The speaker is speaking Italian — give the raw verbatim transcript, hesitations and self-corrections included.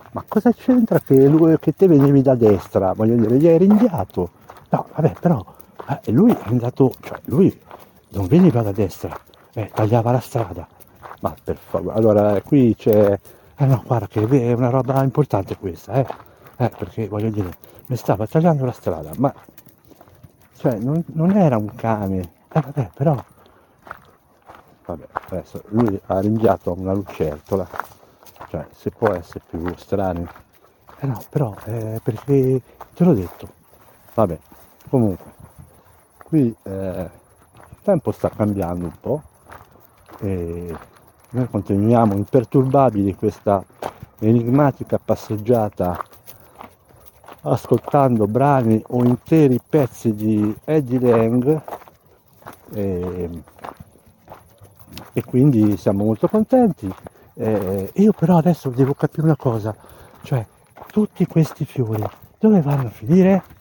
Ma cosa c'entra che, lui, che te venivi da destra? Voglio dire, gli hai rinviato. No, vabbè, però eh, lui è andato, cioè lui non veniva da destra, eh, tagliava la strada. Ma per favore, allora eh, qui c'è... Eh no, guarda che è una roba importante questa, eh. Eh, perché voglio dire, mi stava tagliando la strada, ma cioè non, non era un cane. Eh vabbè, però... Vabbè, adesso lui ha rinviato a una lucertola, cioè se può essere più strano. Eh no, però, eh, perché te l'ho detto. Vabbè, comunque, qui eh, il tempo sta cambiando un po' e noi continuiamo imperturbabili questa enigmatica passeggiata ascoltando brani o interi pezzi di Eddie Lang e, e quindi siamo molto contenti. Eh, io però adesso devo capire una cosa, cioè tutti questi fiori dove vanno a finire?